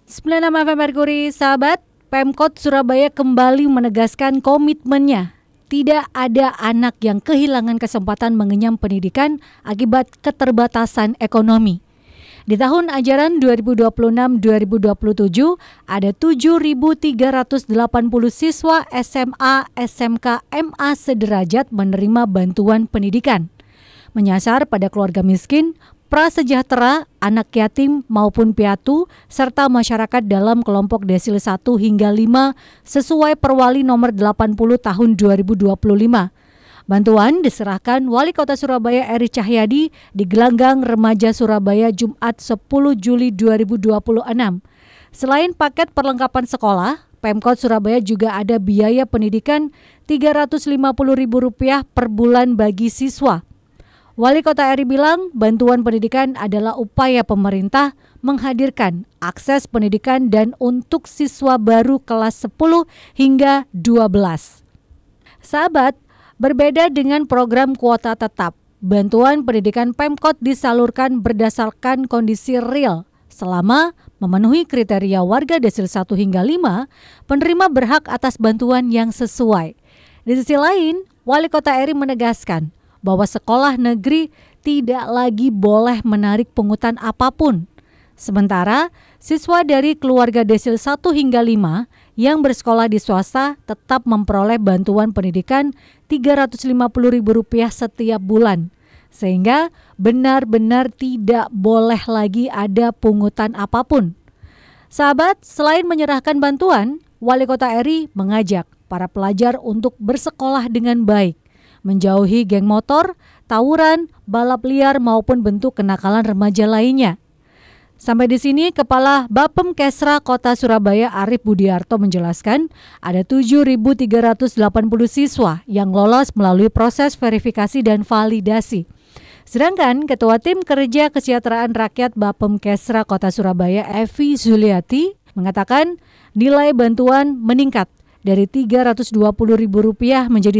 96 FM Merkuri, sahabat, Pemkot Surabaya kembali menegaskan komitmennya. Tidak ada anak yang kehilangan kesempatan mengenyam pendidikan akibat keterbatasan ekonomi. Di tahun ajaran 2026-2027 ada 7.380 siswa SMA, SMK, MA sederajat menerima bantuan pendidikan. Menyasar pada keluarga miskin, prasejahtera, anak yatim maupun piatu, serta masyarakat dalam kelompok desil 1 hingga 5 sesuai Perwali nomor 80 tahun 2025. Bantuan diserahkan Wali Kota Surabaya Eri Cahyadi di Gelanggang Remaja Surabaya Jumat 10 Juli 2026. Selain paket perlengkapan sekolah, Pemkot Surabaya juga ada biaya pendidikan Rp350.000 per bulan bagi siswa. Wali Kota Eri bilang bantuan pendidikan adalah upaya pemerintah menghadirkan akses pendidikan dan untuk siswa baru kelas 10 hingga 12. Sahabat, berbeda dengan program kuota tetap, bantuan pendidikan Pemkot disalurkan berdasarkan kondisi real. Selama memenuhi kriteria warga desil 1 hingga 5, penerima berhak atas bantuan yang sesuai. Di sisi lain, Wali Kota Eri menegaskan bahwa sekolah negeri tidak lagi boleh menarik pungutan apapun. Sementara siswa dari keluarga desil 1 hingga 5 yang bersekolah di swasta tetap memperoleh bantuan pendidikan Rp350.000 setiap bulan. Sehingga benar-benar tidak boleh lagi ada pungutan apapun. Sahabat, selain menyerahkan bantuan, Wali Kota Eri mengajak para pelajar untuk bersekolah dengan baik, menjauhi geng motor, tawuran, balap liar maupun bentuk kenakalan remaja lainnya. Sampai di sini Kepala Bapemkesra Kota Surabaya Arif Budiarto menjelaskan ada 7.380 siswa yang lolos melalui proses verifikasi dan validasi. Sedangkan Ketua Tim Kerja Kesejahteraan Rakyat Bapemkesra Kota Surabaya Evi Zuliati mengatakan nilai bantuan meningkat dari Rp320.000 menjadi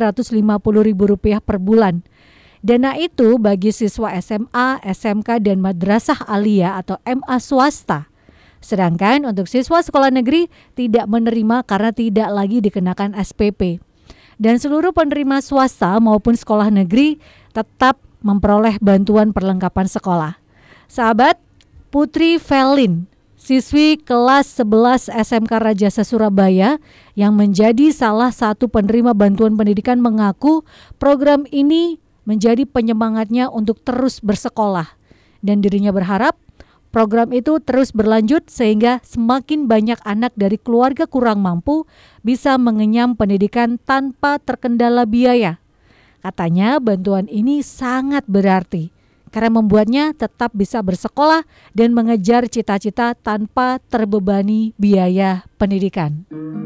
Rp350.000 per bulan. Dana itu bagi siswa SMA, SMK, dan Madrasah Aliyah atau MA swasta. Sedangkan untuk siswa sekolah negeri tidak menerima karena tidak lagi dikenakan SPP. Dan seluruh penerima swasta maupun sekolah negeri tetap memperoleh bantuan perlengkapan sekolah. Sahabat, Putri Felin, siswi kelas 11 SMK Rajasa Surabaya yang menjadi salah satu penerima bantuan pendidikan mengaku program ini menjadi penyemangatnya untuk terus bersekolah. Dan dirinya berharap program itu terus berlanjut sehingga semakin banyak anak dari keluarga kurang mampu bisa mengenyam pendidikan tanpa terkendala biaya. Katanya bantuan ini sangat berarti karena membuatnya tetap bisa bersekolah dan mengejar cita-cita tanpa terbebani biaya pendidikan.